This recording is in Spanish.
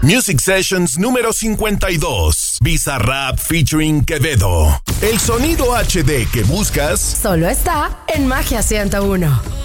Music Sessions número 52. Bizarrap featuring Quevedo. El sonido HD que buscas solo está en Magia 101.